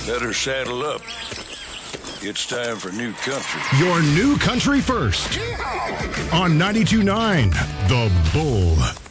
Better saddle up. It's time for new country. Your new country first. On 92.9 The Bull.